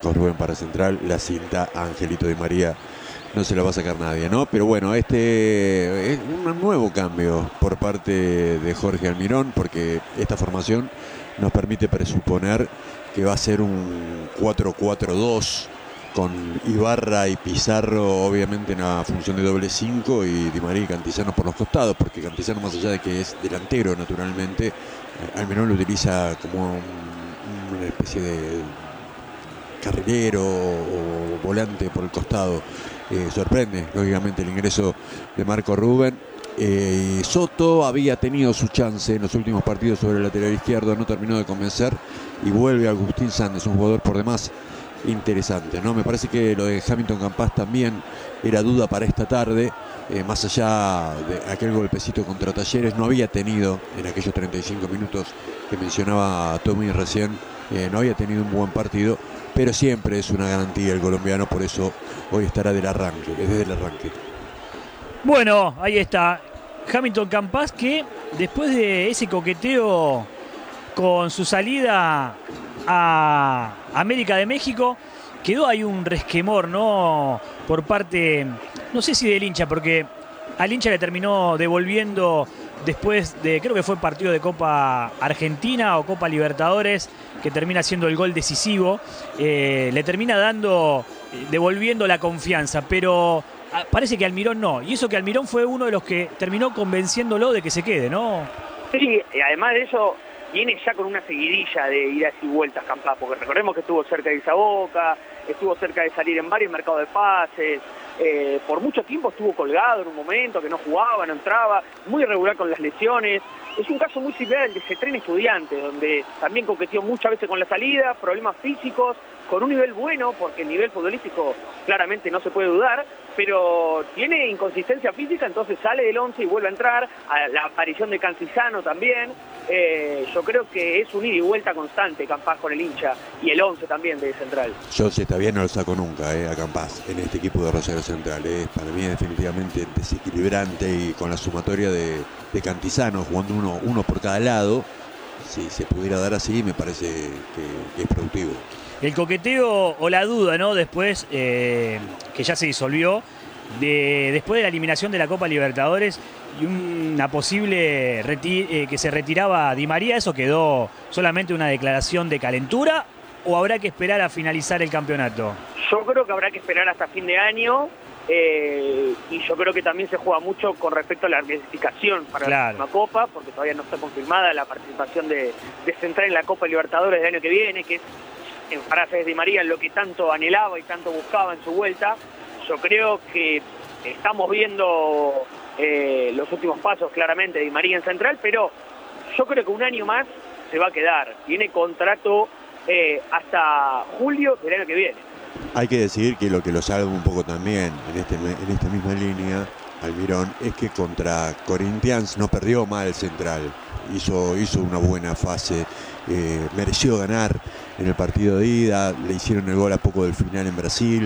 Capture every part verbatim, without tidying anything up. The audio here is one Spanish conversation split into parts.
Marcos Rubén para central, la cinta a Angelito Di María no se la va a sacar nadie, ¿no? Pero bueno, este es un nuevo cambio por parte de Jorge Almirón, porque esta formación nos permite presuponer que va a ser un cuatro cuatro dos con Ibarra y Pizarro obviamente en la función de doble cinco y Di María y Cantizano por los costados, porque Cantizano, más allá de que es delantero naturalmente, Almirón lo utiliza como un, una especie de carrilero o volante por el costado. Eh, sorprende lógicamente el ingreso de Marco Rubén. Eh, Soto había tenido su chance en los últimos partidos sobre el lateral izquierdo, no terminó de convencer y vuelve Agustín Sández, un jugador por demás interesante, ¿no? Me parece que lo de Hamilton Campas también era duda para esta tarde, eh, más allá de aquel golpecito contra Talleres, no había tenido en aquellos treinta y cinco minutos que mencionaba Tommy recién, eh, no había tenido un buen partido, pero siempre es una garantía el colombiano, por eso hoy estará del arranque, desde el arranque. Bueno, ahí está Hamilton Campas, que después de ese coqueteo con su salida a América de México, quedó ahí un resquemor, ¿no? Por parte, no sé si del hincha, porque al hincha le terminó devolviendo después de, creo que fue partido de Copa Argentina o Copa Libertadores, que termina siendo el gol decisivo, eh, le termina dando, devolviendo la confianza, pero parece que Almirón no, y eso que Almirón fue uno de los que terminó convenciéndolo de que se quede, ¿no? Sí, además de eso, viene ya con una seguidilla de idas y vueltas Campas, porque recordemos que estuvo cerca de irse a Boca, estuvo cerca de salir en varios mercados de pases, eh, por mucho tiempo estuvo colgado en un momento, que no jugaba, no entraba, muy irregular con las lesiones. Es un caso muy similar al de Cetrén Estudiantes, donde también coqueteó muchas veces con la salida, problemas físicos, con un nivel bueno, porque el nivel futbolístico claramente no se puede dudar, pero tiene inconsistencia física, entonces sale del once y vuelve a entrar, a la aparición de Cantizano también. Eh, yo creo que es un ida y vuelta constante Campas con el hincha, y el once también de Central. Yo, si está bien, no lo saco nunca eh, a Campas en este equipo de Rosario Central. Eh. Para mí es definitivamente desequilibrante, y con la sumatoria de, de Cantizano jugando uno, uno por cada lado, si se pudiera dar así, me parece que, que es productivo. El coqueteo o la duda, ¿no? Después, eh, que ya se disolvió, de, después de la eliminación de la Copa Libertadores y una posible eh, que se retiraba Di María, ¿eso quedó solamente una declaración de calentura o habrá que esperar a finalizar el campeonato? Yo creo que habrá que esperar hasta fin de año, eh, y yo creo que también se juega mucho con respecto a la clasificación para claro. la próxima Copa, porque todavía no está confirmada la participación de, de Central en la Copa Libertadores del año que viene, que es, en frases de Di María, lo que tanto anhelaba y tanto buscaba en su vuelta. Yo creo que estamos viendo eh, los últimos pasos claramente de Di María en Central, pero yo creo que un año más se va a quedar. Tiene contrato eh, hasta julio del año que viene. Hay que decir que lo que lo salva un poco también en, este, en esta misma línea, Almirón, es que contra Corinthians no perdió mal Central. Hizo, hizo una buena fase, eh, mereció ganar en el partido de ida, le hicieron el gol a poco del final en Brasil,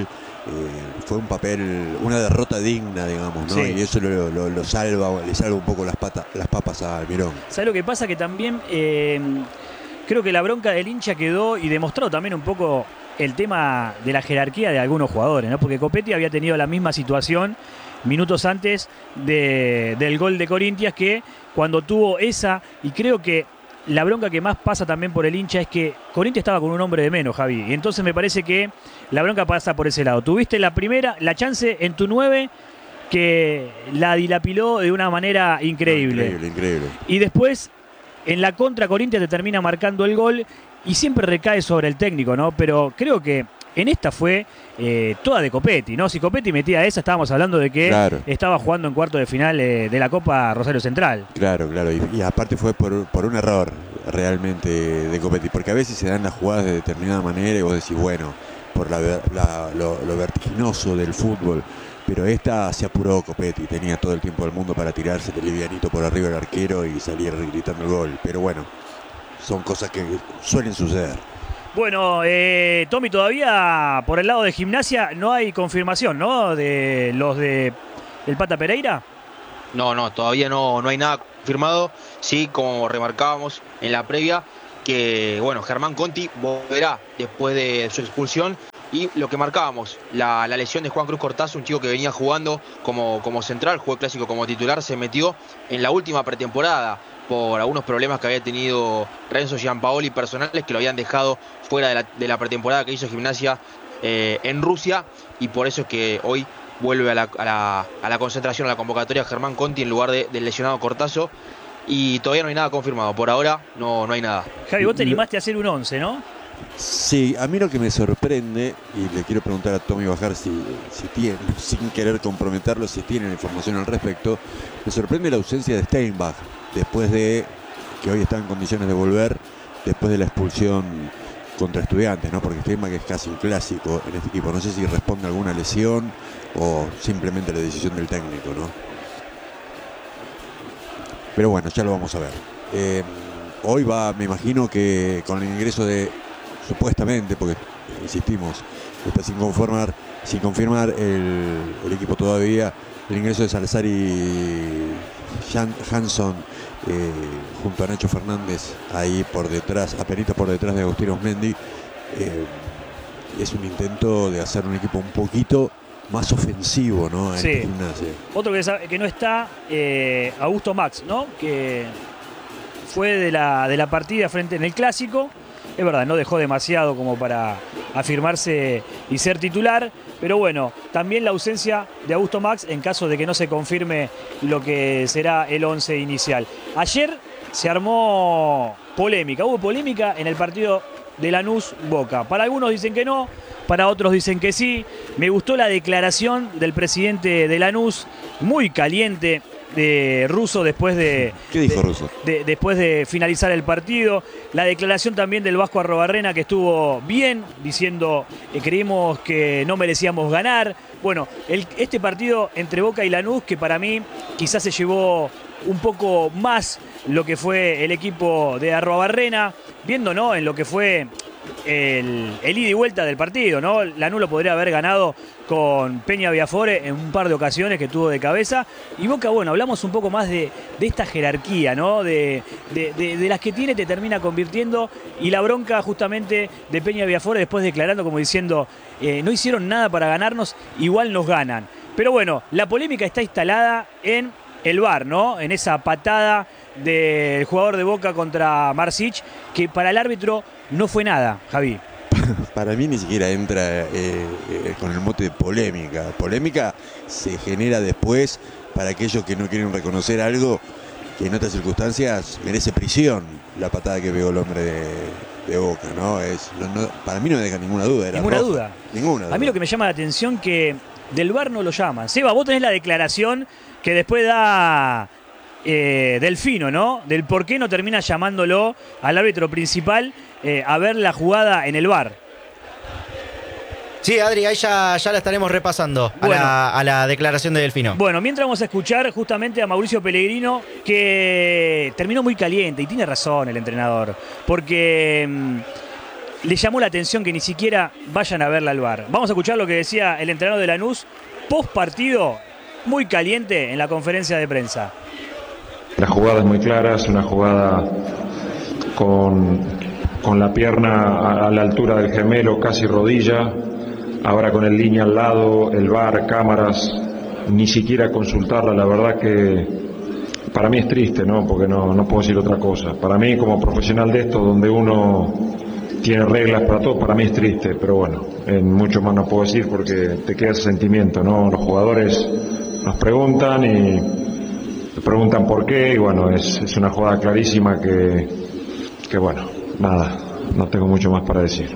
eh, fue un papel, una derrota digna, digamos, ¿no? Sí. Y eso lo, lo, lo salva, le salva un poco las, patas, las papas a Almirón. ¿Sabes lo que pasa? Que también eh, creo que la bronca del hincha quedó y demostró también un poco el tema de la jerarquía de algunos jugadores, ¿no? Porque Copetti había tenido la misma situación minutos antes de, del gol de Corinthians, que cuando tuvo esa, y creo que la bronca que más pasa también por el hincha es que Corinthians estaba con un hombre de menos, Javi, y entonces me parece que la bronca pasa por ese lado. Tuviste la primera, la chance en tu nueve, que la dilapiló de una manera increíble. Increíble, increíble. Y después, en la contra, Corinthians te termina marcando el gol, y siempre recae sobre el técnico, ¿no? Pero creo que en esta fue eh, toda de Copetti, ¿no? Si Copetti metía esa, estábamos hablando de que claro. estaba jugando en cuarto de final eh, de la Copa Rosario Central. Claro, claro, y, y aparte fue por, por un error realmente de Copetti, porque a veces se dan las jugadas de determinada manera y vos decís, bueno, por la, la, lo, lo vertiginoso del fútbol, pero esta se apuró Copetti, tenía todo el tiempo del mundo para tirarse de livianito por arriba del arquero y salir gritando el gol, pero bueno, son cosas que suelen suceder. Bueno, eh, Tommy, todavía por el lado de Gimnasia no hay confirmación, ¿no? De los de el Pata Pereira. No, no, todavía no, no hay nada confirmado. Sí, como remarcábamos en la previa, que bueno, Germán Conti volverá después de su expulsión Y lo que marcábamos, la, la lesión de Juan Cruz Cortázar, un chico que venía jugando como, como central, jugó el clásico como titular, se metió en la última pretemporada por algunos problemas que había tenido Renzo Giampaoli personales que lo habían dejado fuera de la, de la pretemporada que hizo Gimnasia eh, en Rusia, y por eso es que hoy vuelve a la, a la, a la concentración, a la convocatoria Germán Conti en lugar de, del lesionado Cortázar, y todavía no hay nada confirmado, por ahora no, no hay nada. Javi, vos te animaste a hacer un once, ¿no? Sí, a mí lo que me sorprende, y le quiero preguntar a Tommy Bajar si, si tiene, sin querer comprometerlo, si tienen información al respecto, me sorprende la ausencia de Steinbach, después de que hoy está en condiciones de volver, después de la expulsión contra Estudiantes, ¿no? Porque Steinbach es casi un clásico en este equipo. No sé si responde a alguna lesión o simplemente la decisión del técnico, ¿no? Pero bueno, ya lo vamos a ver. Eh, hoy va, me imagino que con el ingreso de, supuestamente, porque insistimos, está sin confirmar, sin confirmar el, el equipo todavía, el ingreso de Salazar y Jan, Hanson eh, junto a Nacho Fernández ahí por detrás, apenita por detrás de Agustín Osmendi, eh, es un intento de hacer un equipo un poquito más ofensivo, ¿no? En Sí. este Gimnasia. Otro que, sabe, que no está, eh, Augusto Max, ¿no? Que fue de la, de la partida frente en el Clásico. Es verdad, no dejó demasiado como para afirmarse y ser titular. Pero bueno, también la ausencia de Augusto Max en caso de que no se confirme lo que será el once inicial. Ayer se armó polémica. Hubo polémica en el partido de Lanús-Boca. Para algunos dicen que no, para otros dicen que sí. Me gustó la declaración del presidente de Lanús, muy caliente, de Russo después de... ¿Qué dijo de, Russo? De, después de finalizar el partido. La declaración también del Vasco Arrobarrena, que estuvo bien, diciendo que eh, creímos que no merecíamos ganar. Bueno, el, este partido entre Boca y Lanús, que para mí quizás se llevó un poco más lo que fue el equipo de Arrobarrena, viendo, ¿no?, en lo que fue el, el ida y vuelta del partido, ¿no? Lanús lo podría haber ganado con Peña Viafore en un par de ocasiones que tuvo de cabeza. Y Boca, bueno, hablamos un poco más de, de esta jerarquía, ¿no? De, de, de, de las que tiene, te termina convirtiendo. Y la bronca justamente de Peña Viafore después declarando como diciendo, eh, no hicieron nada para ganarnos, igual nos ganan. Pero bueno, la polémica está instalada en el V A R, ¿no? En esa patada del jugador de Boca contra Marsic, que para el árbitro no fue nada, Javi. Para mí ni siquiera entra eh, eh, con el mote de polémica. Polémica se genera después para aquellos que no quieren reconocer algo que en otras circunstancias merece prisión. La patada que pegó el hombre de, de Boca, ¿no? Es, no, no, para mí no me deja ninguna duda. Era ninguna roja. duda. Ninguna duda. A mí lo que me llama la atención que del V A R no lo llaman. Seba, vos tenés la declaración que después da eh, Delfino, ¿no? Del por qué no termina llamándolo al árbitro principal eh, a ver la jugada en el V A R. Sí, Adri, ahí ya, ya la estaremos repasando a, Bueno. la, a la declaración de Delfino. Bueno, mientras vamos a escuchar justamente a Mauricio Pellegrino, que terminó muy caliente, y tiene razón el entrenador, porque mmm, le llamó la atención que ni siquiera vayan a verla al V A R. Vamos a escuchar lo que decía el entrenador de Lanús post partido, muy caliente en la conferencia de prensa. La jugada es muy clara, es una jugada con, con la pierna a, a la altura del gemelo, casi rodilla. Ahora con el línea al lado, el V A R, cámaras, ni siquiera consultarla, la verdad que para mí es triste, ¿no? Porque no, no puedo decir otra cosa. Para mí, como profesional de esto, donde uno tiene reglas para todo, para mí es triste, pero bueno, en mucho más no puedo decir porque te queda ese sentimiento, ¿no? Los jugadores nos preguntan y preguntan por qué, y bueno, es, es una jugada clarísima que, que bueno, nada, no tengo mucho más para decir.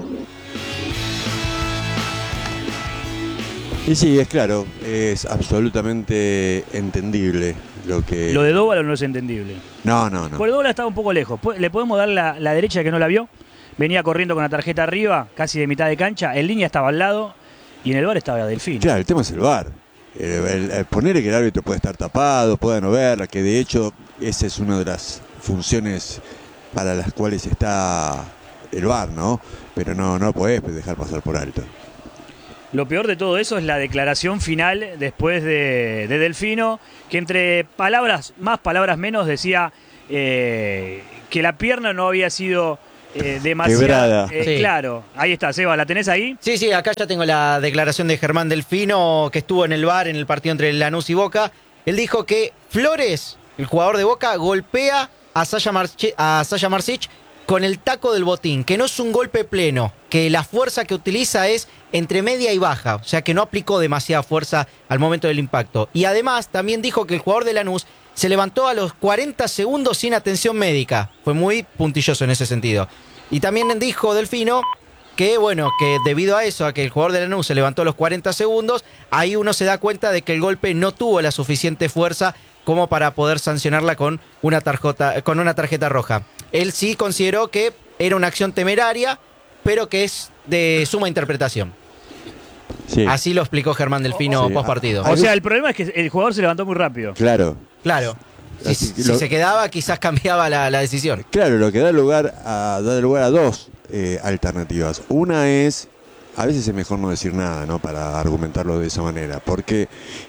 Y sí, es claro, es absolutamente entendible lo que... Lo de Dóvalo no es entendible. No, no, no. Por Dóvalo estaba un poco lejos. Le podemos dar la, la derecha que no la vio. Venía corriendo con la tarjeta arriba, casi de mitad de cancha. En línea estaba al lado y en el V A R estaba Delfino. Claro, el tema es el V A R. El, el, el ponerle que el árbitro puede estar tapado, pueda no verla, que de hecho esa es una de las funciones para las cuales está el V A R, ¿no? Pero no, no podés dejar pasar por alto. Lo peor de todo eso es la declaración final después de, de Delfino, que entre palabras más, palabras menos, decía eh, que la pierna no había sido eh, demasiado. Quebrada. Eh, Sí. Claro, ahí está, Seba, ¿la tenés ahí? Sí, sí, acá ya tengo la declaración de Germán Delfino, que estuvo en el V A R en el partido entre Lanús y Boca. Él dijo que Flores, el jugador de Boca, golpea a Sasha, Marche- a Sasha Marsic con el taco del botín, que no es un golpe pleno, que la fuerza que utiliza es entre media y baja, o sea que no aplicó demasiada fuerza al momento del impacto. Y además también dijo que el jugador de Lanús se levantó a los cuarenta segundos sin atención médica. Fue muy puntilloso en ese sentido. Y también dijo Delfino que, bueno, que debido a eso, a que el jugador de Lanús se levantó a los cuarenta segundos, ahí uno se da cuenta de que el golpe no tuvo la suficiente fuerza como para poder sancionarla con una tarjeta, con una tarjeta roja. Él sí consideró que era una acción temeraria, pero que es de suma interpretación. Sí. Así lo explicó Germán Delfino Sí. post partido. O sea, el problema es que el jugador se levantó muy rápido. Claro. Claro. Si, Así que si lo- se quedaba, quizás cambiaba la, la decisión. Claro, lo que da lugar a, da lugar a dos eh, alternativas. Una es, a veces es mejor no decir nada, ¿no? Para argumentarlo de esa manera, porque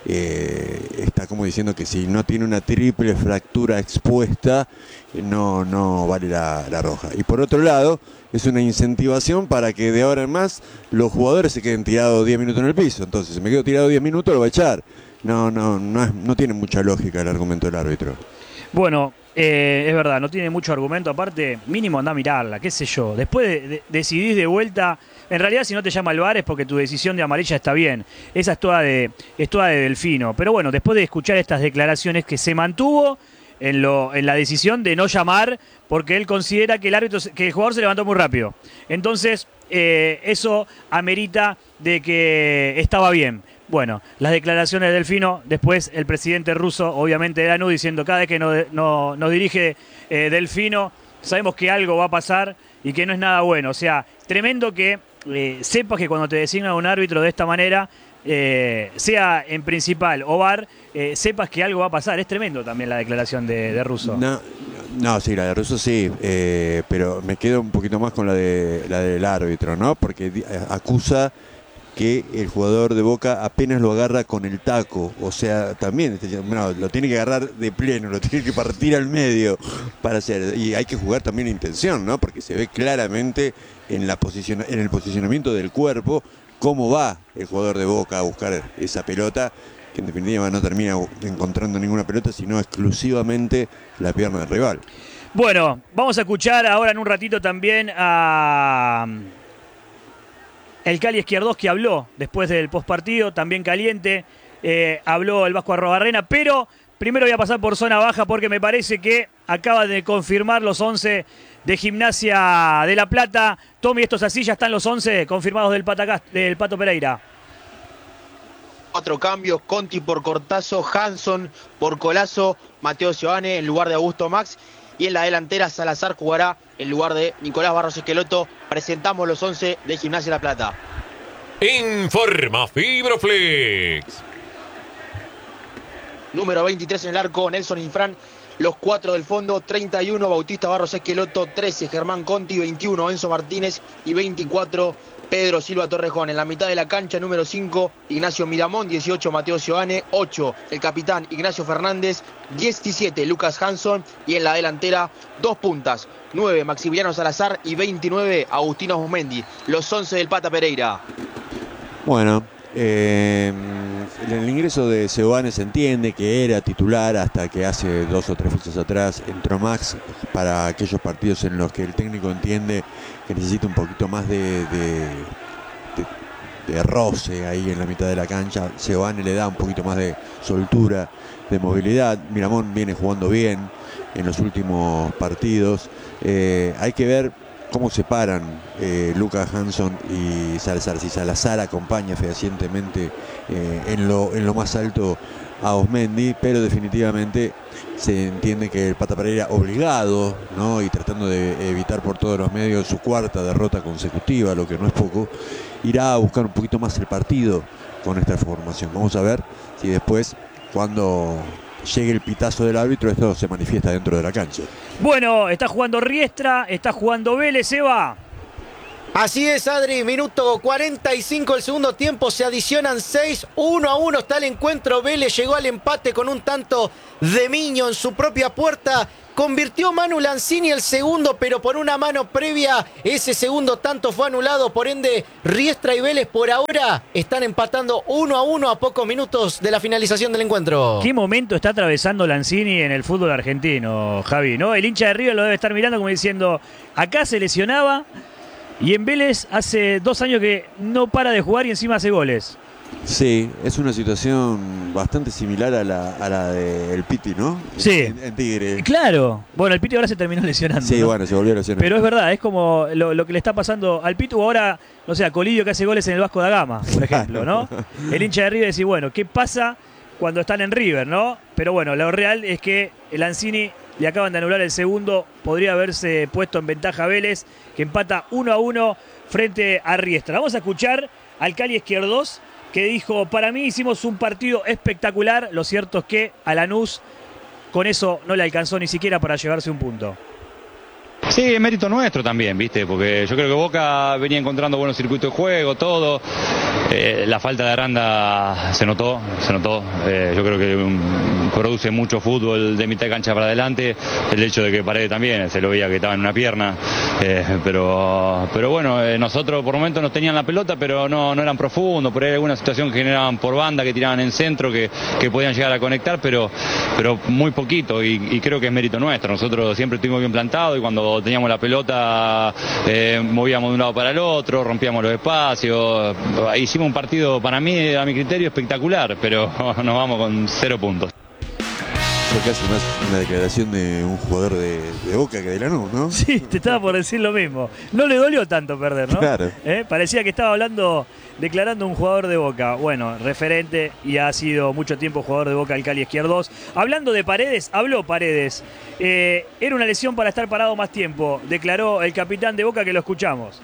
eh, está como diciendo que si no tiene una triple fractura expuesta, no, no vale la, la roja. Y por otro lado, es una incentivación para que de ahora en más los jugadores se queden tirados diez minutos en el piso. Entonces, si me quedo tirado diez minutos, lo va a echar. No, no, no, es- no tiene mucha lógica el argumento del árbitro. Bueno, eh, es verdad, no tiene mucho argumento. Aparte, mínimo anda a mirarla, qué sé yo. Después de, de- decidís de vuelta. En realidad, si no te llama el V A R es porque tu decisión de amarilla está bien. Esa es toda de, es toda de Delfino. Pero bueno, después de escuchar estas declaraciones, que se mantuvo en, lo, en la decisión de no llamar porque él considera que el árbitro, se- que el jugador se levantó muy rápido. Entonces, eh, eso amerita de que estaba bien. Bueno, las declaraciones de Delfino, después el presidente ruso, obviamente de Lanús, diciendo cada vez que nos, no- nos dirige eh, Delfino, sabemos que algo va a pasar y que no es nada bueno. O sea, tremendo que eh, sepas que cuando te designan un árbitro de esta manera, eh, sea en principal o V A R, eh, sepas que algo va a pasar. Es tremendo también la declaración de, de Russo. No, no, sí, la de Russo sí, eh, pero me quedo un poquito más con la de la del árbitro, ¿no? Porque di- acusa que el jugador de Boca apenas lo agarra con el taco, o sea, también este, no, lo tiene que agarrar de pleno, lo tiene que partir al medio para hacer, y hay que jugar también intención, ¿no? Porque se ve claramente en la posición, en el posicionamiento del cuerpo cómo va el jugador de Boca a buscar esa pelota, que en definitiva no termina encontrando ninguna pelota, sino exclusivamente la pierna del rival. Bueno, vamos a escuchar ahora en un ratito también a el Cali Izquierdos, que habló después del postpartido, también caliente, eh, habló el Vasco Arrobarrena, pero primero voy a pasar por zona baja porque me parece que acaba de confirmar los once de Gimnasia de La Plata. Tommy, esto es así, ya están los once confirmados del, Patacast, del Pato Pereira. Cuatro cambios: Conti por Cortazo, Hanson por Colazo, Mateo Giovane en lugar de Augusto Max, y en la delantera Salazar jugará en lugar de Nicolás Barros Esqueloto. Presentamos los once de Gimnasia La Plata. Informa Fibroflex. Número veintitrés en el arco, Nelson Infran. Los cuatro del fondo, treinta y uno Bautista Barros Esqueloto, trece Germán Conti, veintiuno Enzo Martínez y veinticuatro Pedro Silva Torrejón. En la mitad de la cancha, número cinco Ignacio Miramón, dieciocho Mateo Giovane, ocho el capitán Ignacio Fernández, diecisiete Lucas Hanson, y en la delantera dos puntas, nueve Maximiliano Salazar y veintinueve Agustino Osmendi. Los once del Pata Pereira. Bueno, eh, el ingreso de Giovane se entiende que era titular hasta que hace dos o tres fechas atrás entró Max para aquellos partidos en los que el técnico entiende que necesita un poquito más de, de, de, de roce ahí en la mitad de la cancha. Giovane le da un poquito más de soltura, de movilidad. Miramón viene jugando bien en los últimos partidos. Eh, hay que ver cómo se paran eh, Lucas Hanson y Salazar. Si Salazar acompaña fehacientemente eh, en, lo, en lo más alto a Osmendi, pero definitivamente se entiende que el Pata Pereira, obligado, ¿no? Y tratando de evitar por todos los medios su cuarta derrota consecutiva, lo que no es poco, irá a buscar un poquito más el partido con esta formación. Vamos a ver si después, cuando llegue el pitazo del árbitro, esto se manifiesta dentro de la cancha. Bueno, está jugando Riestra, está jugando Vélez, Eva. Así es, Adri, minuto cuarenta y cinco del segundo tiempo, se adicionan seis, uno a uno está el encuentro. Vélez llegó al empate con un tanto de Miño en su propia puerta. Convirtió Manu Lanzini el segundo, pero por una mano previa ese segundo tanto fue anulado. Por ende, Riestra y Vélez por ahora están empatando uno a uno a pocos minutos de la finalización del encuentro. ¿Qué momento está atravesando Lanzini en el fútbol argentino, Javi? ¿No? El hincha de River lo debe estar mirando como diciendo, acá se lesionaba y en Vélez hace dos años que no para de jugar y encima hace goles. Sí, es una situación bastante similar a la, a la del Piti, ¿no? Sí. En, en Tigre. Claro. Bueno, el Piti ahora se terminó lesionando. Sí, ¿no? bueno, se volvió a lesionar. Pero es verdad, es como lo, lo que le está pasando al Pitu ahora, no sé, a Colidio que hace goles en el Vasco da Gama, por ejemplo, ¿no? El hincha de River dice, bueno, ¿qué pasa cuando están en River, no? Pero bueno, lo real es que el Lanzini le acaban de anular el segundo, podría haberse puesto en ventaja a Vélez, que empata uno a uno frente a Riestra. Vamos a escuchar al Cali Izquierdos, que dijo, para mí hicimos un partido espectacular, lo cierto es que a Lanús con eso no le alcanzó ni siquiera para llevarse un punto. Sí, es mérito nuestro también, ¿viste? Porque yo creo que Boca venía encontrando buenos circuitos de juego, todo. Eh, la falta de Aranda se notó, se notó. Eh, yo creo que um, produce mucho fútbol de mitad de cancha para adelante. El hecho de que Paredes también, se lo veía que estaba en una pierna. Eh, pero, pero bueno, eh, nosotros por momentos nos tenían la pelota, pero no, no eran profundos. Por ahí alguna situación que generaban por banda, que tiraban en centro, que, que podían llegar a conectar, pero, pero muy poquito. Y, y creo que es mérito nuestro. Nosotros siempre estuvimos bien plantados y cuando teníamos la pelota eh, movíamos de un lado para el otro, rompíamos los espacios. Hicimos un partido, para mí, a mi criterio, espectacular, pero nos vamos con cero puntos. Fue casi más una declaración de un jugador de, de Boca que de Lanús, ¿no? Sí, te estaba por decir lo mismo. No le dolió tanto perder, ¿no? Claro. ¿Eh? Parecía que estaba hablando, declarando un jugador de Boca. Bueno, referente y ha sido mucho tiempo jugador de Boca el Cali Izquierdos. Hablando de Paredes, habló Paredes. Eh, era una lesión para estar parado más tiempo, declaró el capitán de Boca, que lo escuchamos.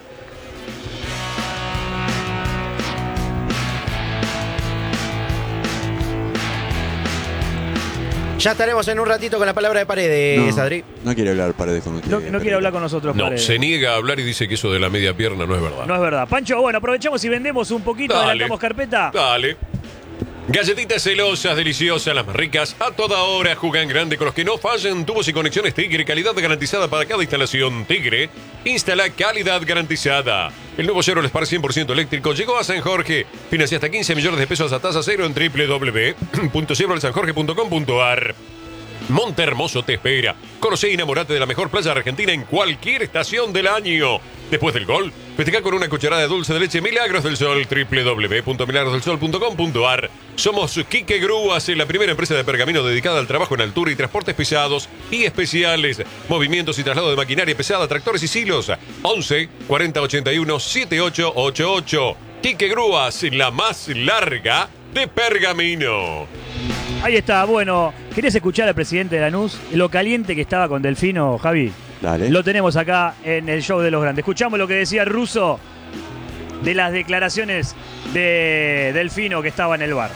Ya estaremos en un ratito con la palabra de Paredes, no, Adri. No quiere hablar Paredes con usted. No, no quiere hablar con nosotros, No, Paredes. se niega a hablar y dice que eso de la media pierna no es verdad. No es verdad. Pancho, bueno, aprovechamos y vendemos un poquito, Dale. adelantamos carpeta. Dale. Galletitas celosas, deliciosas, las más ricas, a toda hora, jugan grande con los que no fallan. Tubos y conexiones Tigre, calidad garantizada para cada instalación. Tigre, instala calidad garantizada. El nuevo Chevrolet Spark cien por ciento eléctrico llegó a San Jorge. Financia hasta quince millones de pesos a tasa cero en doble u doble u doble u punto chevrolet san jorge punto com punto a r. Monte Hermoso te espera. Conoce y enamorate de la mejor playa argentina en cualquier estación del año. Después del gol, festeja con una cucharada de dulce de leche Milagros del Sol. doble u doble u doble u punto milagros del sol punto com punto a r. Somos Quique Grúas, la primera empresa de pergamino dedicada al trabajo en altura y transportes pesados y especiales. Movimientos y traslado de maquinaria pesada, tractores y silos. once cuarenta ochenta y uno setenta y ocho ochenta y ocho. Quique Grúas, la más larga de pergamino. Ahí está, bueno, ¿querés escuchar al presidente de Lanús? Lo caliente que estaba con Delfino, Javi. Dale. Lo tenemos acá en el show de los grandes. Escuchamos lo que decía Russo de las declaraciones de Delfino que estaba en el bar.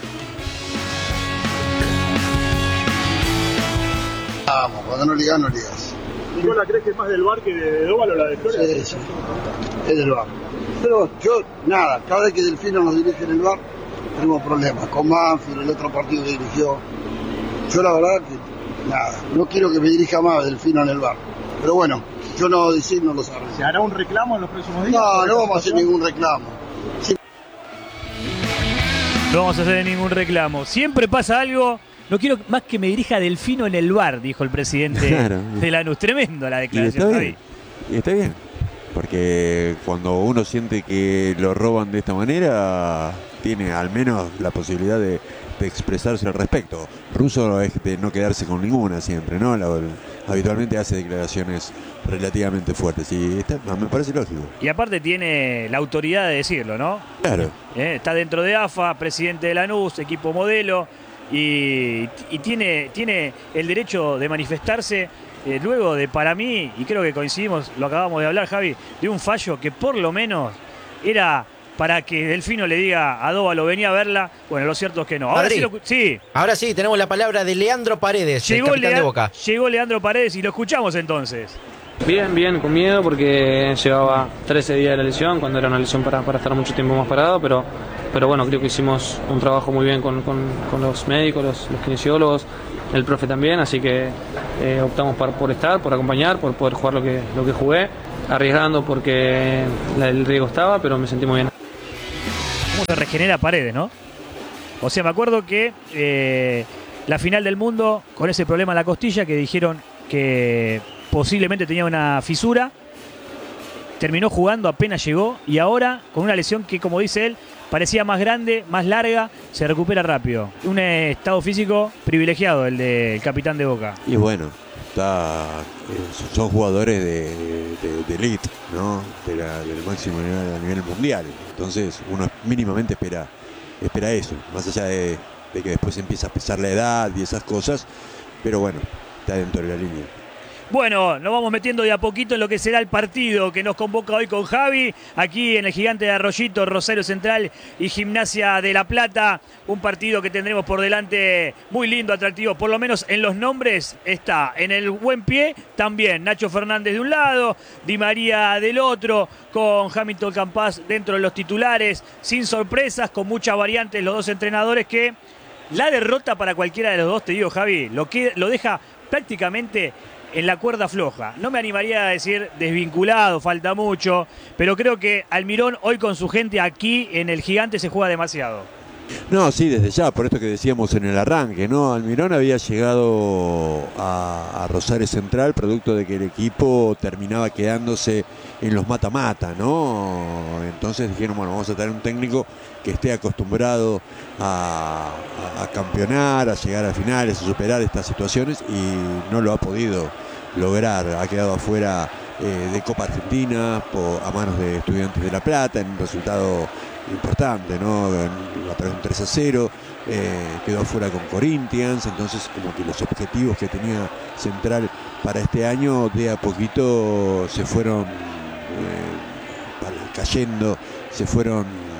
Vamos, cuando no ligas, no ligas. ¿Y vos la crees que es más del bar que de Dóvalo la de Flores? Sí, sí, es del bar. Pero yo, nada, cada vez que Delfino nos dirige en el bar, tenemos problemas. Con Manfield, el otro partido que dirigió. Yo la verdad que, nada, no quiero que me dirija más Delfino en el bar. Pero bueno, yo no decir, no lo sabe. ¿Se hará un reclamo en los próximos días? No, no vamos a hacer ningún reclamo. Sí. No vamos a hacer ningún reclamo. Siempre pasa algo. No quiero más que me dirija Delfino en el bar, dijo el presidente Claro. de Lanús. Tremendo la Y declaración, está Javi. bien. Y está bien. Porque cuando uno siente que lo roban de esta manera, tiene al menos la posibilidad de, de expresarse al respecto. Russo es de no quedarse con ninguna siempre, ¿no? La- habitualmente hace declaraciones relativamente fuertes y está, me parece lógico. Y aparte tiene la autoridad de decirlo, ¿no? Claro. Eh, Está dentro de A F A, presidente de Lanús, equipo modelo, y, y tiene, tiene el derecho de manifestarse eh, luego de, para mí, y creo que coincidimos, lo acabamos de hablar, Javi, de un fallo que por lo menos era para que Delfino le diga a Dóvalo, venía a verla. Bueno, lo cierto es que no. Ahora Adri, sí, lo- sí, Ahora sí, tenemos la palabra de Leandro Paredes, el llegó, capitán Lea- de Boca. llegó Leandro Paredes y lo escuchamos entonces. Bien, bien, con miedo porque llevaba trece días de la lesión, cuando era una lesión para, para estar mucho tiempo más parado, pero, pero bueno, creo que hicimos un trabajo muy bien con, con, con los médicos, los, los kinesiólogos, el profe también, así que eh, optamos por, por estar, por acompañar, por poder jugar lo que, lo que jugué, arriesgando porque la, el riesgo estaba, pero me sentí muy bien. ¿Cómo se regenera Paredes, no? O sea, me acuerdo que eh, la final del mundo, con ese problema en la costilla, que dijeron que posiblemente tenía una fisura, terminó jugando, apenas llegó, y ahora con una lesión que, como dice él, parecía más grande, más larga, se recupera rápido. Un estado físico privilegiado el del capitán de Boca. Y bueno, está, eh, son jugadores de, de, de elite, ¿no? De la, del máximo nivel, a nivel mundial. Entonces uno mínimamente espera, espera eso, más allá de, de que después empieza a pesar la edad y esas cosas, pero bueno, está dentro de la línea. Bueno, nos vamos metiendo de a poquito en lo que será el partido que nos convoca hoy con Javi, aquí en el Gigante de Arroyito, Rosario Central y Gimnasia de La Plata. Un partido que tendremos por delante muy lindo, atractivo, por lo menos en los nombres está en el buen pie también Nacho Fernández de un lado, Di María del otro, con Hamilton Campas dentro de los titulares, sin sorpresas, con muchas variantes los dos entrenadores que la derrota para cualquiera de los dos, te digo Javi, lo, que, lo deja prácticamente en la cuerda floja. No me animaría a decir desvinculado, falta mucho, pero creo que Almirón hoy con su gente aquí en el Gigante se juega demasiado. No, sí, desde ya, por esto que decíamos en el arranque, ¿no? Almirón había llegado a, a Rosario Central producto de que el equipo terminaba quedándose en los mata-mata, ¿no? Entonces dijeron, bueno, vamos a tener un técnico que esté acostumbrado a, a, a campeonar, a llegar a finales, a superar estas situaciones, y no lo ha podido lograr. Ha quedado afuera eh, de Copa Argentina por, a manos de Estudiantes de La Plata en un resultado importante, ¿no? A través de un tres a cero, eh, quedó afuera con Corinthians, entonces como que los objetivos que tenía Central para este año de a poquito se fueron eh, cayendo, se fueron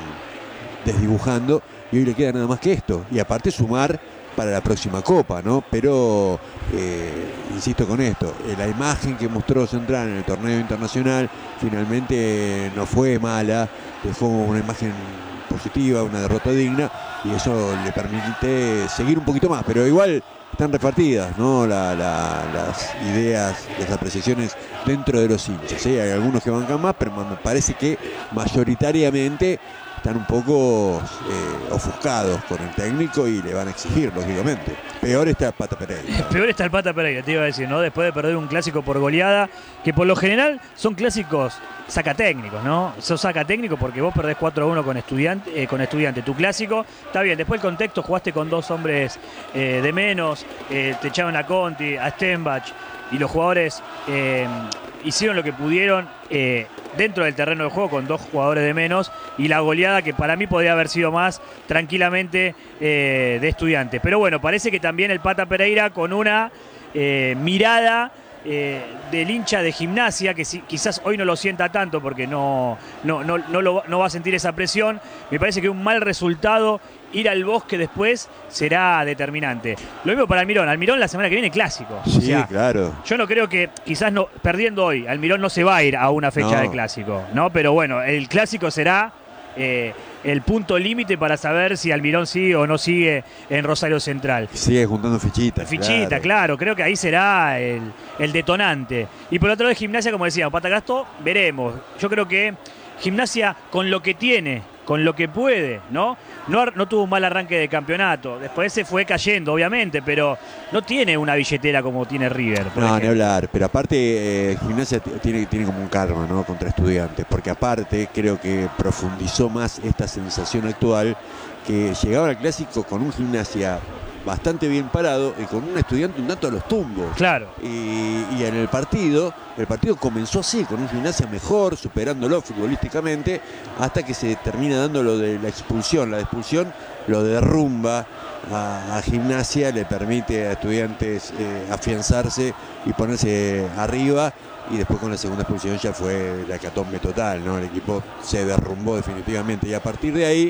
desdibujando, y hoy le queda nada más que esto, y aparte sumar para la próxima Copa, ¿no? Pero eh, insisto con esto, eh, la imagen que mostró Central en el torneo internacional finalmente no fue mala, dejó una imagen positiva, una derrota digna, y eso le permite seguir un poquito más, pero igual están repartidas, ¿no? La, la, las ideas, las apreciaciones dentro de los hinchas, ¿eh? Hay algunos que bancan más, pero me parece que mayoritariamente están un poco eh, ofuscados con el técnico y le van a exigir, lógicamente. Peor está el Pata Pereira. Peor está el Pata Pereira, te iba a decir, ¿no? Después de perder un clásico por goleada, que por lo general son clásicos sacatécnicos, ¿no? Sos sacatécnico porque vos perdés cuatro a uno con Estudiante, eh, con Estudiante, tu clásico. Está bien, después el contexto, jugaste con dos hombres eh, de menos, eh, te echaron a Conti, a Stenbach, y los jugadores eh, hicieron lo que pudieron eh, dentro del terreno de juego con dos jugadores de menos, y la goleada que para mí podría haber sido más tranquilamente eh, de Estudiante. Pero bueno, parece que también el Pata Pereira con una eh, mirada eh, del hincha de Gimnasia, que si, quizás hoy no lo sienta tanto porque no, no, no, no, lo, no va a sentir esa presión. Me parece que un mal resultado, ir al Bosque después, será determinante. Lo mismo para Almirón. Almirón la semana que viene clásico. Sí, o sea, claro. Yo no creo que, quizás no, perdiendo hoy, Almirón no se va a ir a una fecha no. de clásico, ¿no? Pero bueno, el clásico será eh, el punto límite para saber si Almirón sigue o no sigue en Rosario Central. Sigue juntando fichitas. Fichita, claro. claro. Creo que ahí será el, el detonante. Y por otro lado, Gimnasia, como decía, Patagasto, veremos. Yo creo que Gimnasia, con lo que tiene, con lo que puede, ¿no? No, no tuvo un mal arranque de campeonato. Después se fue cayendo, obviamente, pero no tiene una billetera como tiene River. No, ejemplo. Ni hablar. Pero aparte, eh, Gimnasia tiene, tiene como un karma, ¿no? Contra Estudiantes. Porque aparte, creo que profundizó más esta sensación actual, que llegaba al clásico con un Gimnasia bastante bien parado y con un Estudiante un tanto a los tumbos. Claro. Y, y en el partido, el partido comenzó así, con un Gimnasia mejor, superándolo futbolísticamente, hasta que se termina dando lo de la expulsión. La expulsión lo derrumba a, a Gimnasia, le permite a Estudiantes eh, afianzarse y ponerse arriba, y después con la segunda expulsión ya fue la hecatombe total, ¿no? El equipo se derrumbó definitivamente, y a partir de ahí,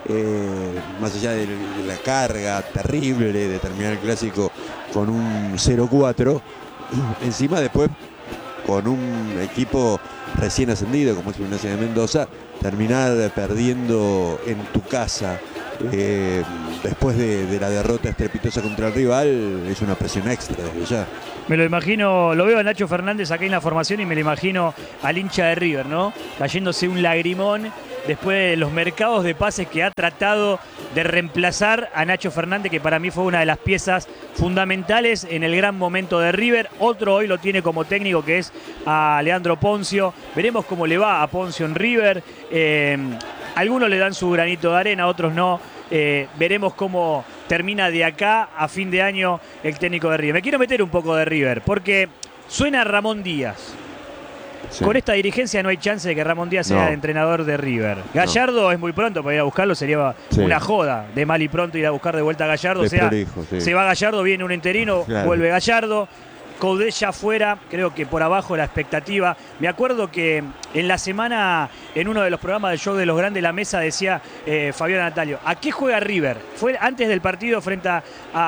Eh, más allá de la carga terrible de terminar el clásico con un cero cuatro, encima después con un equipo recién ascendido como es Gimnasia de Mendoza, terminar perdiendo en tu casa eh, después de, de la derrota estrepitosa contra el rival es una presión extra desde ya. Me lo imagino, lo veo a Nacho Fernández acá en la formación y me lo imagino al hincha de River, ¿no? Cayéndose un lagrimón después de los mercados de pases que ha tratado de reemplazar a Nacho Fernández, que para mí fue una de las piezas fundamentales en el gran momento de River. Otro hoy lo tiene como técnico, que es a Leandro Poncio. Veremos cómo le va a Poncio en River. Eh, algunos le dan su granito de arena, otros no. Eh, veremos cómo termina de acá a fin de año el técnico de River. Me quiero meter un poco de River, porque suena Ramón Díaz. Sí. Con esta dirigencia no hay chance de que Ramón Díaz sea no. entrenador de River. Gallardo no. es muy pronto para ir a buscarlo, sería sí. una joda de mal y pronto ir a buscar de vuelta a Gallardo. O sea, prolijo, sí. se va Gallardo, viene un interino, claro. vuelve Gallardo. Coudet ya fuera, creo que por abajo la expectativa. Me acuerdo que en la semana, en uno de los programas del Show de los Grandes, la mesa decía eh, Fabiola Natalio, ¿a qué juega River? Fue antes del partido frente a,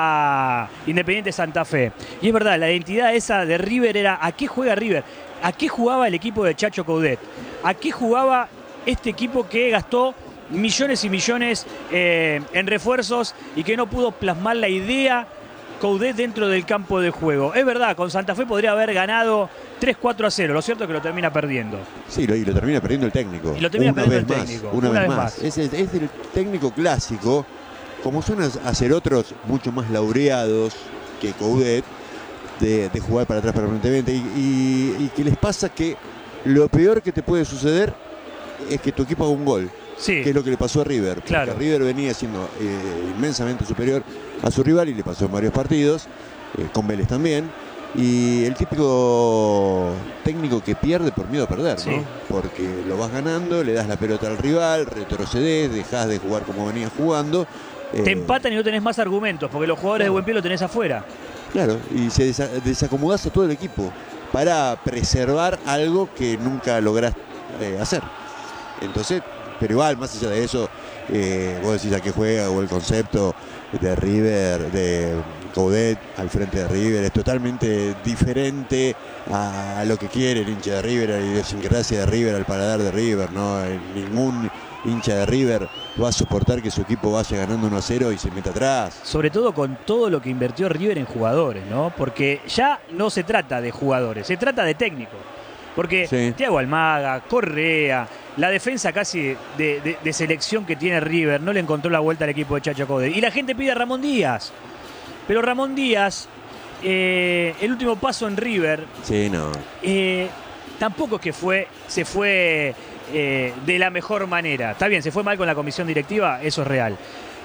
a Independiente Santa Fe. Y es verdad, la identidad esa de River era ¿a qué juega River? ¿A qué jugaba el equipo de Chacho Coudet? ¿A qué jugaba este equipo que gastó millones y millones eh, en refuerzos y que no pudo plasmar la idea Coudet dentro del campo de juego? Es verdad, con Santa Fe podría haber ganado tres cuatro a cero, lo cierto es que lo termina perdiendo. Sí, lo, y lo termina perdiendo el técnico. Y lo termina una perdiendo vez el más, técnico. Una, una vez, vez más. más. Es, el, es el técnico clásico, como suelen hacer otros mucho más laureados que Coudet, de, de jugar para atrás permanentemente. Y, y, y que les pasa que lo peor que te puede suceder es que tu equipo haga un gol. Sí. Que es lo que le pasó a River. Claro. Porque River venía siendo eh, inmensamente superior a su rival y le pasó en varios partidos, eh, con Vélez también. Y el típico técnico que pierde por miedo a perder, sí. ¿no? Porque lo vas ganando, le das la pelota al rival, retrocedes, dejás de jugar como venías jugando. Eh, Te empatan y no tenés más argumentos, porque los jugadores claro. de buen pie lo tenés afuera. Claro, y se desa desacomodás a todo el equipo para preservar algo que nunca lográs eh, hacer. Entonces, pero igual, más allá de eso, eh, vos decís a qué juega o el concepto de River, de Coudet al frente de River, es totalmente diferente a, a lo que quiere el hincha de River, a la idiosincrasia de River, al paladar de River, ¿no? Ningún hincha de River va a soportar que su equipo vaya ganando uno a cero y se meta atrás. Sobre todo con todo lo que invirtió River en jugadores, ¿no? Porque ya no se trata de jugadores, se trata de técnicos. Porque sí. Thiago Almada, Correa, la defensa casi de, de, de selección que tiene River, no le encontró la vuelta al equipo de Chacho Coudet. Y la gente pide a Ramón Díaz. Pero Ramón Díaz, eh, el último paso en River, sí, no. eh, tampoco es que fue, se fue eh, de la mejor manera. Está bien, se fue mal con la comisión directiva, eso es real.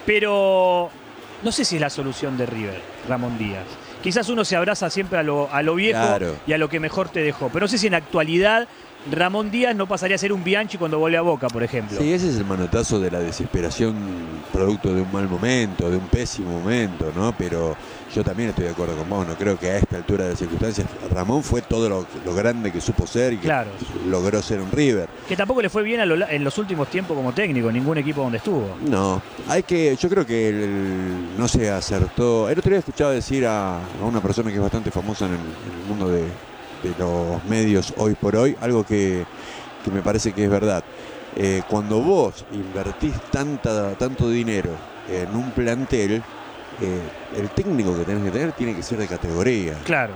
Pero no sé si es la solución de River, Ramón Díaz. Quizás uno se abraza siempre a lo, a lo viejo claro. y a lo que mejor te dejó. Pero no sé si en la actualidad Ramón Díaz no pasaría a ser un Bianchi cuando vuelve a Boca, por ejemplo. Sí, ese es el manotazo de la desesperación producto de un mal momento, de un pésimo momento, ¿no? Pero yo también estoy de acuerdo con vos, no creo que a esta altura de las circunstancias Ramón fue todo lo, lo grande que supo ser y que claro. logró ser un River. Que tampoco le fue bien a lo, en los últimos tiempos como técnico, en ningún equipo donde estuvo. No, hay que, yo creo que el, el, no se acertó. El otro día escuchaba decir a, a una persona que es bastante famosa en el, en el mundo de, de los medios hoy por hoy, algo que, que me parece que es verdad. Eh, cuando vos invertís tanta, tanto dinero en un plantel, Eh, el técnico que tenés que tener tiene que ser de categoría. Claro.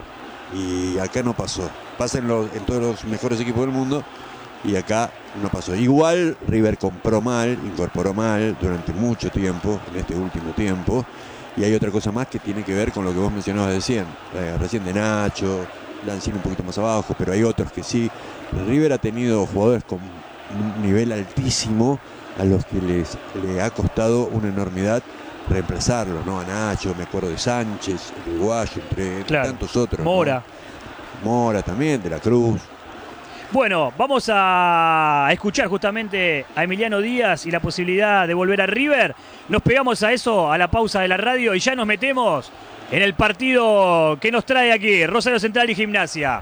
Y acá no pasó. Pasa en, los, en todos los mejores equipos del mundo y acá no pasó. Igual River compró mal, incorporó mal durante mucho tiempo, en este último tiempo. Y hay otra cosa más que tiene que ver con lo que vos mencionabas recién. Eh, recién de Nacho, Lanzini un poquito más abajo, pero hay otros que sí. River ha tenido jugadores con un nivel altísimo a los que les le ha costado una enormidad reemplazarlo, ¿no? A Nacho, me acuerdo de Sánchez, el uruguayo, entre, entre claro. tantos otros. Mora. ¿no? Mora también, de la Cruz. Bueno, vamos a escuchar justamente a Emiliano Díaz y la posibilidad de volver a River. Nos pegamos a eso, a la pausa de la radio, y ya nos metemos en el partido que nos trae aquí, Rosario Central y Gimnasia.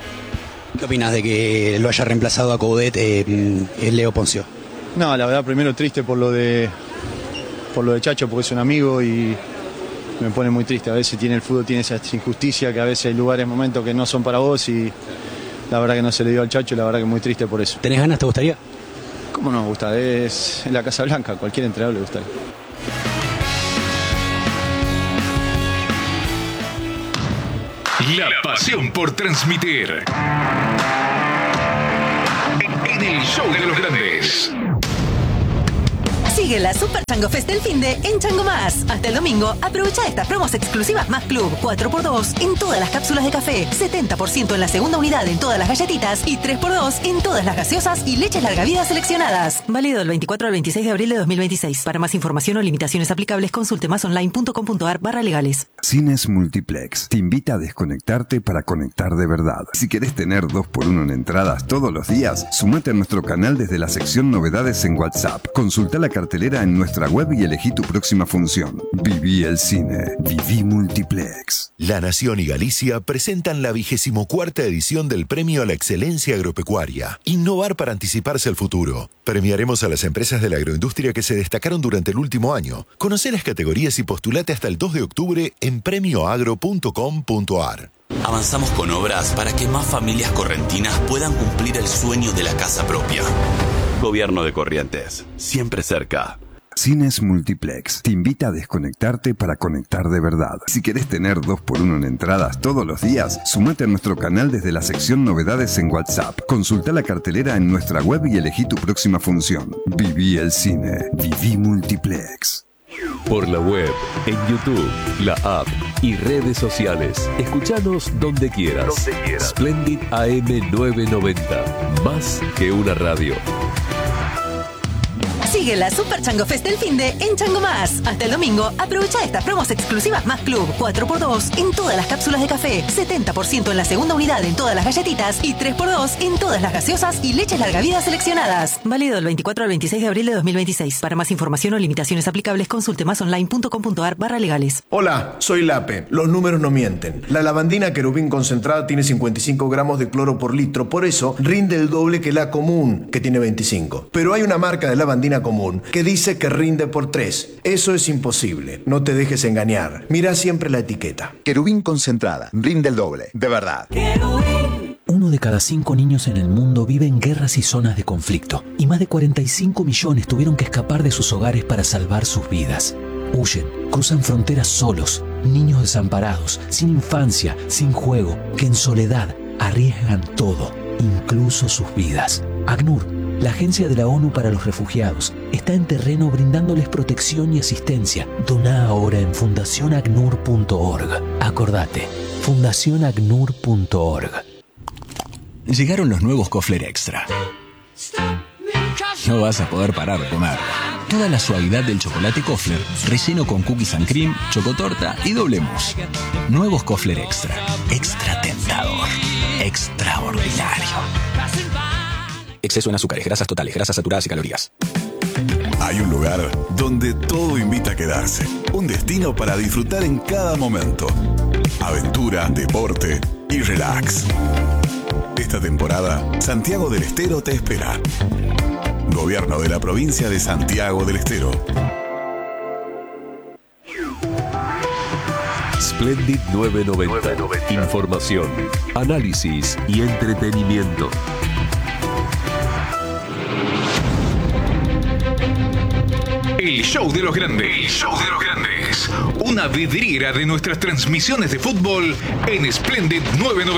¿Qué opinas de que lo haya reemplazado a Coudet eh, el Leo Poncio? No, la verdad, primero triste por lo de por lo de Chacho, porque es un amigo y me pone muy triste. A veces tiene el fútbol, tiene esa injusticia, que a veces hay lugares, momentos que no son para vos y la verdad que no se le dio al Chacho, la verdad que muy triste por eso. ¿Tenés ganas? ¿Te gustaría? ¿Cómo no me gusta? Es en la Casa Blanca, cualquier entrenador le gustaría. La pasión por transmitir. En el show de los grandes. Sigue la Super Chango Fest del finde en Chango Más. Hasta el domingo, aprovecha estas promos exclusivas Más Club. cuatro por dos en todas las cápsulas de café, setenta por ciento en la segunda unidad en todas las galletitas y tres por dos en todas las gaseosas y leches larga vida seleccionadas. Válido del veinticuatro al veintiséis de abril de dos mil veintiséis. Para más información o limitaciones aplicables, consulte másonline.com.ar barra legales. Cines Multiplex te invita a desconectarte para conectar de verdad. Si querés tener dos por uno en entradas todos los días, sumate a nuestro canal desde la sección Novedades en WhatsApp. Consulta la cartelera en nuestra web y elegí tu próxima función. Viví el cine. Viví Multiplex. La Nación y Galicia presentan la vigésimo cuarta edición del Premio a la Excelencia Agropecuaria. Innovar para anticiparse al futuro. Premiaremos a las empresas de la agroindustria que se destacaron durante el último año. Conoce las categorías y postulate hasta el dos de octubre en premio agro punto com punto a r. Avanzamos con obras para que más familias correntinas puedan cumplir el sueño de la casa propia. Gobierno de Corrientes, siempre cerca. Cines Multiplex te invita a desconectarte para conectar de verdad. Si querés tener dos por uno en entradas todos los días, sumate a nuestro canal desde la sección Novedades en WhatsApp. Consulta la cartelera en nuestra web y elegí tu próxima función. Viví el cine. Viví Multiplex. Por la web, en YouTube, la app y redes sociales. Escuchanos donde quieras. Donde quieras. Splendid A M novecientos noventa. Más que una radio. Sigue la Super Chango Fest del finde en Chango Más. Hasta el domingo, aprovecha estas promos exclusivas Más Club. cuatro por dos en todas las cápsulas de café, setenta por ciento en la segunda unidad en todas las galletitas y tres por dos en todas las gaseosas y leches larga vida seleccionadas. Válido del veinticuatro al veintiséis de abril de dos mil veintiséis. Para más información o limitaciones aplicables, consulte másonline.com.ar barra legales. Hola, soy Lape. Los números no mienten. La lavandina Querubín concentrada tiene cincuenta y cinco gramos de cloro por litro, por eso rinde el doble que la común, que tiene veinticinco. Pero hay una marca de lavandina común que dice que rinde por tres. Eso es imposible. No te dejes engañar. Mira siempre la etiqueta. Querubín concentrada. Rinde el doble. De verdad. Uno de cada cinco niños en el mundo vive en guerras y zonas de conflicto. Y más de cuarenta y cinco millones tuvieron que escapar de sus hogares para salvar sus vidas. Huyen, cruzan fronteras solos. Niños desamparados, sin infancia, sin juego, que en soledad arriesgan todo, incluso sus vidas. ACNUR, la Agencia de la ONU para los Refugiados, está en terreno brindándoles protección y asistencia. Doná ahora en fundación acnur punto org. Acordate, fundación acnur punto org. Llegaron los nuevos Kofler Extra. No vas a poder parar de comer. Toda la suavidad del chocolate Kofler, relleno con cookies and cream, chocotorta y doble mousse. Nuevos Kofler Extra. Extra tentador. Extraordinario. Exceso en azúcares, grasas totales, grasas saturadas y calorías. Hay un lugar donde todo invita a quedarse. Un destino para disfrutar en cada momento. Aventura, deporte y relax. Esta temporada, Santiago del Estero te espera. Gobierno de la provincia de Santiago del Estero. Splendid novecientos noventa. Información, análisis y entretenimiento. El show de los grandes. El show de los grandes. Una vidriera de nuestras transmisiones de fútbol en Splendid novecientos noventa.